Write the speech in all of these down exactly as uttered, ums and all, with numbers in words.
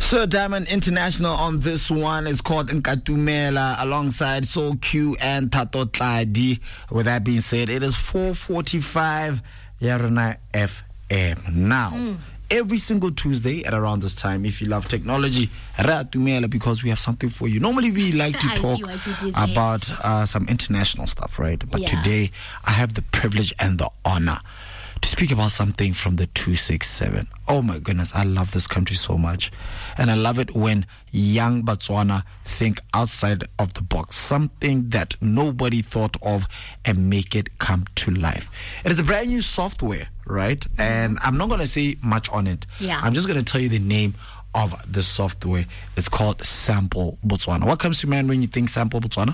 Sir Diamond International on this one is called Nkatumela alongside Soul Q and Tato Tladi. With that being said, it is four forty-five Yarana F M. Now, mm. every single Tuesday at around this time, if you love technology, because we have something for you. Normally we like to talk about uh, some international stuff, right? But yeah. today I have the privilege and the honor to speak about something from the two six seven. Oh my goodness, I love this country so much. And I love it when young Botswana think outside of the box, something that nobody thought of, and make it come to life. It is a brand new software, right? And I'm not going to say much on it. Yeah. I'm just going to tell you the name of the software. It's called Sample Botswana. What comes to mind when you think Sample Botswana?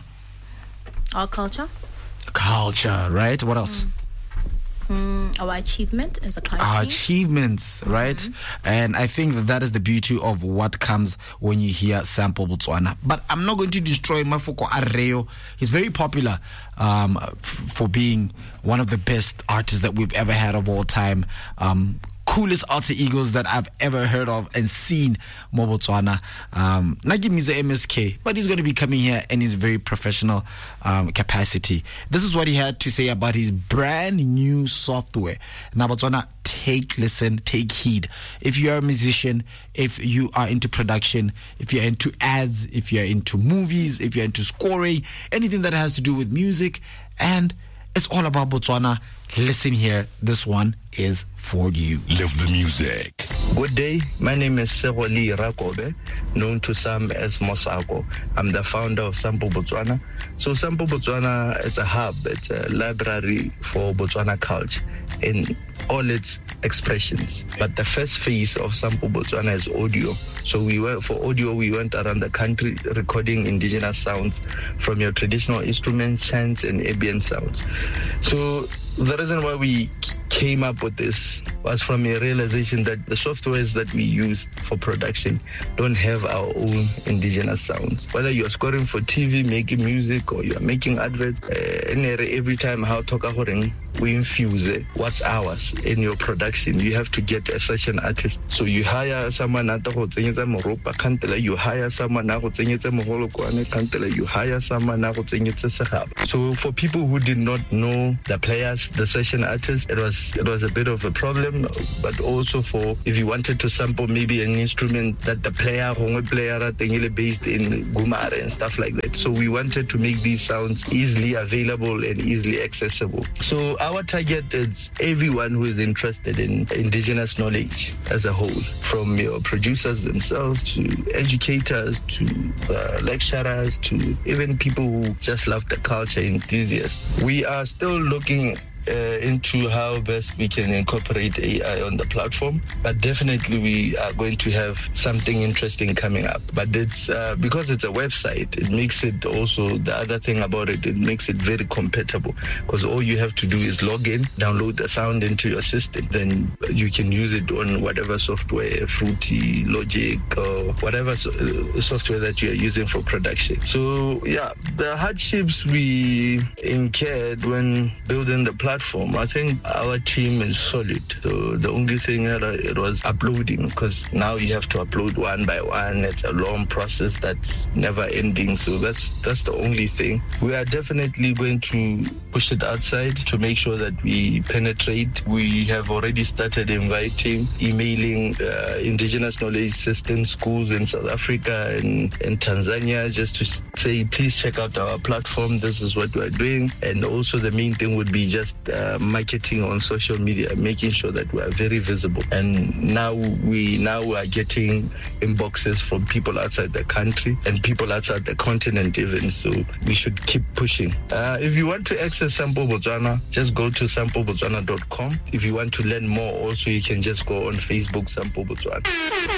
Our culture. Culture, right? What else? Mm. Mm, our achievement as a country. Our achievements, right? Mm-hmm. And I think that that is the beauty of what comes when you hear Sample Botswana. But I'm not going to destroy Mafoko Arreo. He's very popular um, f- for being one of the best artists that we've ever had of all time. Um, coolest alter egos that I've ever heard of and seen Mo Botswana. Um, Nagimi's a M S K, but he's going to be coming here in his very professional um, capacity. This is what he had to say about his brand new software. Now, Botswana, take listen, take heed. If you are a musician, if you are into production, if you're into ads, if you're into movies, if you're into scoring, anything that has to do with music, and it's all about Botswana, listen here. This one is for you. Live the music. Good day. My name is Seroli Rakobe, known to some as Mosako. I'm the founder of Sample Botswana. So Sample Botswana is a hub. It's a library for Botswana culture in all its expressions. But the first phase of Sample Botswana is audio. So we went for audio. We went around the country recording indigenous sounds from your traditional instruments, chants, and ambient sounds. So the reason why we came up with this was from a realization that the softwares that we use for production don't have our own indigenous sounds. Whether you're scoring for T V, making music, or you're making adverts, uh, every time how talk we infuse it, what's ours in your production. You have to get a session artist. So you hire someone at the hotel, you hire someone now, you hire someone now. So for people who did not know the players, the session artists, it was it was a bit of a problem. But also for if you wanted to sample maybe an instrument that the player, home player, based in Gumare and stuff like that. So we wanted to make these sounds easily available and easily accessible. So our target is everyone who is interested in indigenous knowledge as a whole, from your producers themselves to educators to uh, lecturers to even people who just love the culture, enthusiasts. We are still looking Uh, into how best we can incorporate A I on the platform, but definitely we are going to have something interesting coming up. But it's uh, because it's a website, it makes it also, the other thing about it, it makes it very compatible, because all you have to do is log in, download the sound into your system, then you can use it on whatever software, Fruity, Logic, or whatever so, uh, software that you are using for production. So yeah, the hardships we incurred when building the platform, I think our team is solid. So the only thing that it was uploading, because now you have to upload one by one. It's a long process that's never ending. So that's that's the only thing. We are definitely going to push it outside to make sure that we penetrate. We have already started inviting, emailing uh, indigenous knowledge system schools in South Africa and, and Tanzania, just to say, please check out our platform. This is what we're doing. And also the main thing would be just Uh, marketing on social media, making sure that we are very visible. And now we now we are getting inboxes from people outside the country and people outside the continent even. So we should keep pushing. Uh, if you want to access Sample Botswana, just go to sample botswana dot com. If you want to learn more, also you can just go on Facebook, Sample Botswana.